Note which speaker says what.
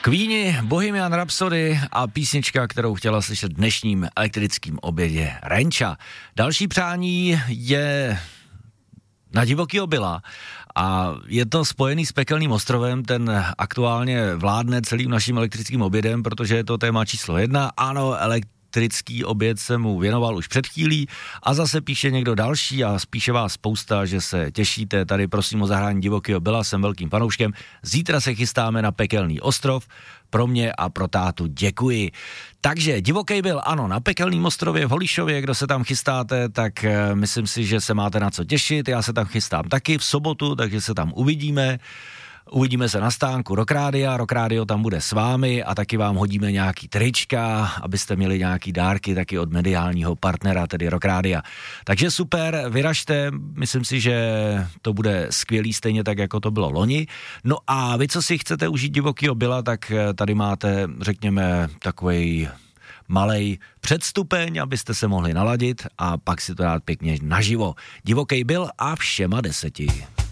Speaker 1: Queeni, Bohemian Rhapsody a písnička, kterou chtěla slyšet dnešním elektrickým obědě, Renča. Další přání je na Divokýho Billa a je to spojený s Pekelným ostrovem, ten aktuálně vládne celým naším elektrickým obědem, protože je to téma číslo 1. Ano, elektrický oběd se mu věnoval už před chvílí a zase píše někdo další a spíše vás spousta, že se těšíte. Tady prosím o zahrání Divokýho Billa, jsem velkým fanouškem. Zítra se chystáme na Pekelný ostrov. Pro mě a pro tátu děkuji. Takže Divoký Bill, ano, na Pekelném ostrově v Holišově, kdo se tam chystáte, tak myslím si, že se máte na co těšit. Já se tam chystám taky v sobotu, takže se tam uvidíme. Uvidíme se na stánku Rock Radio tam bude s vámi a taky vám hodíme nějaký trička, abyste měli nějaký dárky taky od mediálního partnera, tedy Rock Radia. Takže super, vyražte, myslím si, že to bude skvělý, stejně tak, jako to bylo loni. No a vy, co si chcete užít Divokýho Billa, tak tady máte, řekněme, takovej malej předstupeň, abyste se mohli naladit a pak si to dát pěkně naživo. Divoký Bill a všema 10.